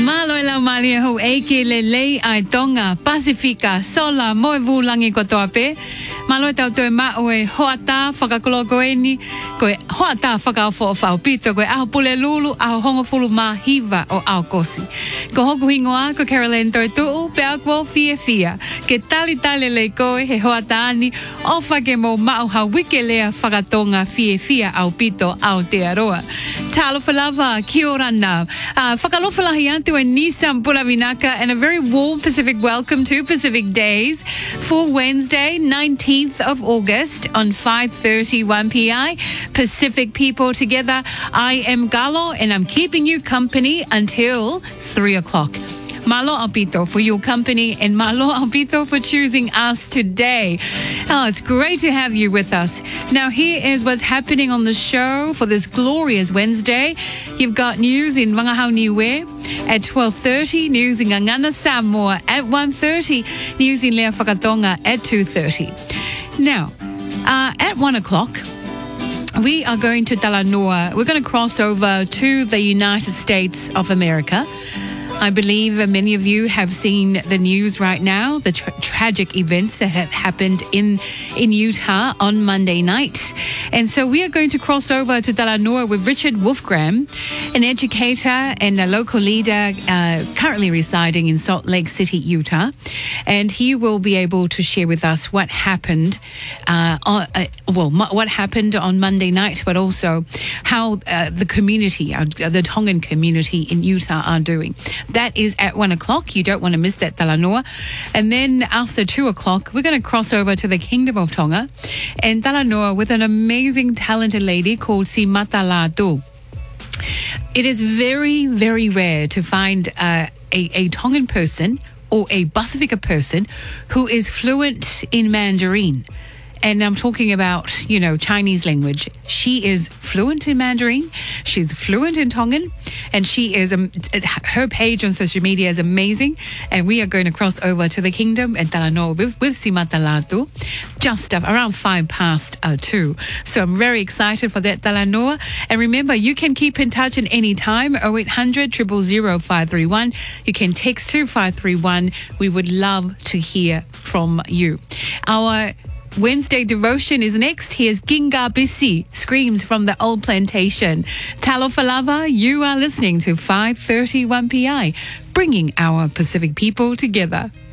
Malo lau malia ho eke le lei ai tonga Pasifika sola moe vulangi kotoa pe. Malo tau toe mao e hoata whakakoloko koe hoata whakaofo o whaupito koe aho pule lulu aho hongofulu ma hiva o ao kosi. Ko hoku hingoa ko Caroline toi tuu pe a kwo fia. Ke tali le koe he hoata ani o whake mo mao ha wike lea whakatonga fia au pito au te aroa. Talo falava, kia ora nā. Whakalofalahi atu e Nissan Punavinaka and a very warm Pacific welcome to Pacific Days for Wednesday, 19th of August on 5:31 PI. Pacific people together. I am Galo and I'm keeping you company until 3 o'clock. Malo Alpito for your company and Malo Alpito for choosing us today. Oh, it's great to have you with us. Now, here is what's happening on the show for this glorious Wednesday. You've got news in Wangahau Niue at 12:30, news in Ngangana Samoa at 1:30, news in Lea Whakatonga at 2:30. Now, at 1 o'clock, we are going to Talanoa. We're going to cross over to the United States of America. I believe many of you have seen the news right now, the tragic events that have happened in Utah on Monday night. And so we are going to cross over to Talanoa with Richard Wolfgram, an educator and a local leader currently residing in Salt Lake City, Utah. And he will be able to share with us what happened, what happened on Monday night, but also how the community, the Tongan community in Utah are doing. That is at 1 o'clock. You don't want to miss that, Talanoa. And then after 2 o'clock, we're going to cross over to the Kingdom of Tonga and Talanoa with an amazing, talented lady called Simata Latu. It is very, very rare to find a Tongan person or a Pasifika person who is fluent in Mandarin. And I'm talking about, Chinese language. She is fluent in Mandarin. She's fluent in Tongan. And she is, her page on social media is amazing. And we are going to cross over to the Kingdom and Talanoa with Simata Latu just around 2:05. So I'm very excited for that, Talanoa. And remember, you can keep in touch at any time, 0800 000 531. You can text 2531. We would love to hear from you. Our Wednesday devotion is next. Here's Ginga Bisi, Screams from the Old Plantation. Talo Falava, you are listening to 5:31 PI, bringing our Pacific people together.